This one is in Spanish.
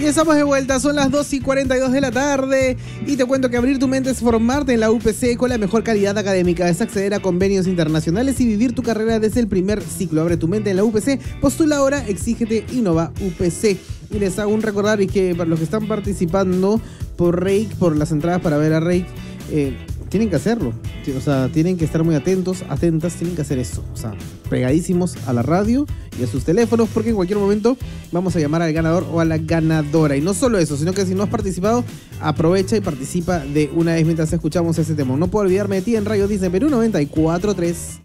Y estamos de vuelta, son las 2:42 de la tarde y te cuento que abrir tu mente es formarte en la UPC con la mejor calidad académica, es acceder a convenios internacionales y vivir tu carrera desde el primer ciclo. Abre tu mente en la UPC, postula ahora, exígete, innova UPC. Y les hago un recordar y que para los que están participando por Reik, por las entradas para ver a Reik, tienen que hacerlo, o sea, tienen que estar muy atentos, atentas, tienen que hacer eso, o sea, pegadísimos a la radio y a sus teléfonos, porque en cualquier momento vamos a llamar al ganador o a la ganadora. Y no solo eso, sino que si no has participado, aprovecha y participa de una vez mientras escuchamos ese tema. No puedo olvidarme de ti en Radio Disney Perú 94.3.